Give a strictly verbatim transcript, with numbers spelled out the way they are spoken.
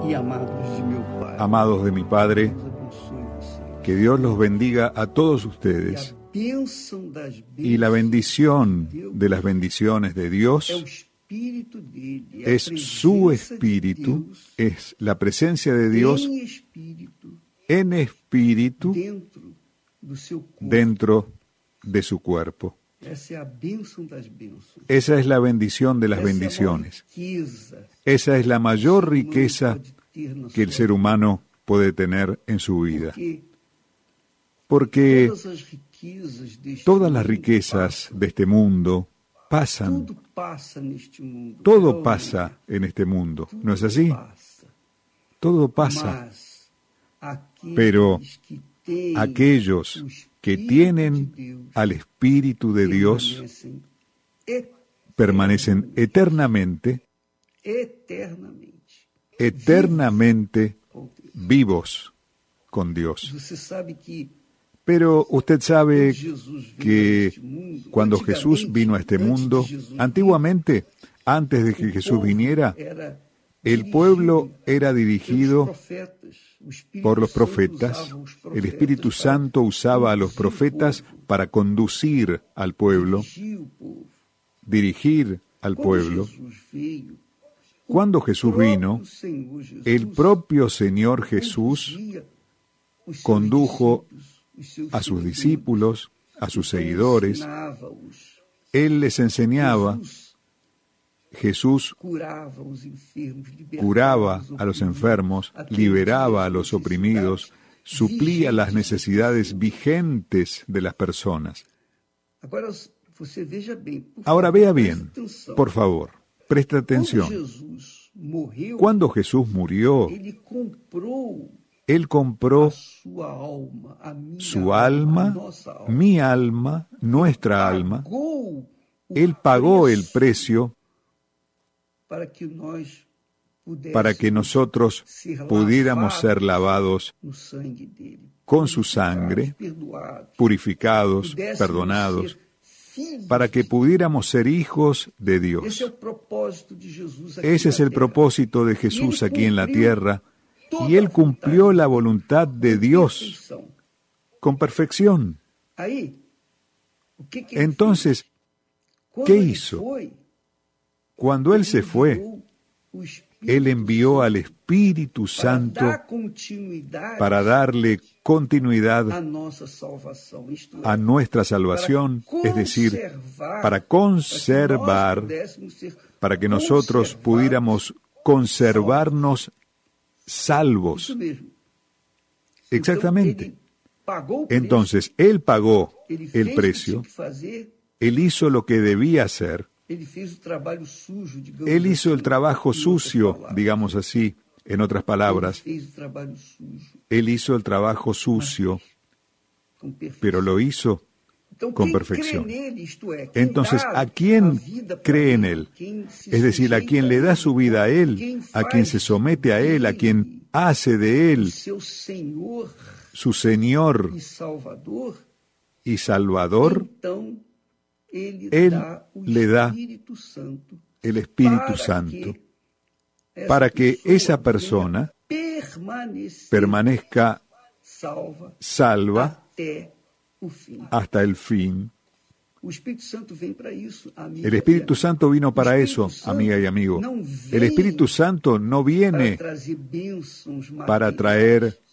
Amados de mi Padre, que Dios los bendiga a todos ustedes. Y la bendición de las bendiciones de Dios es su Espíritu, es la presencia de Dios en Espíritu dentro de su cuerpo. Esa es la bendición de las bendiciones. Esa es la mayor riqueza que el ser humano puede tener en su vida. Porque todas las riquezas de este mundo pasan. Todo pasa en este mundo, ¿no es así? Todo pasa. Pero aquellos que tienen al Espíritu de Dios permanecen eternamente, eternamente vivos con Dios. Pero usted sabe que cuando Jesús vino a este mundo, antiguamente, antes de que Jesús viniera, el pueblo era dirigido por los profetas. El Espíritu Santo usaba a los profetas para conducir al pueblo, dirigir al pueblo. Cuando Jesús vino, el propio Señor Jesús condujo a sus discípulos, a sus seguidores. Él les enseñaba. Jesús curaba a los enfermos, liberaba a los oprimidos, suplía las necesidades vigentes de las personas. Ahora vea bien, por favor, presta atención. Cuando Jesús murió, Él compró su alma, mi alma, nuestra alma. Él pagó el precio para que nosotros pudiéramos ser lavados con su sangre, purificados, perdonados, para que pudiéramos ser hijos de Dios. Ese es el propósito de Jesús aquí en la tierra, y Él cumplió la voluntad de Dios con perfección. Entonces, ¿qué hizo? Cuando Él se fue, Él envió al Espíritu Santo para darle continuidad a nuestra salvación, es decir, para conservar, para que nosotros pudiéramos conservarnos salvos. Exactamente. Entonces, Él pagó el precio, Él hizo lo que debía hacer, Él hizo el trabajo sucio, digamos así, en otras palabras. Él hizo el trabajo sucio, pero lo hizo con perfección. Entonces, ¿a quién cree en Él? Es decir, a quien le da su vida a Él, a quien se somete a Él, a quien hace de Él su Señor y Salvador, Él le da el Espíritu Santo para que esa persona permanezca salva hasta el fin. El Espíritu Santo vino para eso, amiga y amigo. El Espíritu Santo no viene para traer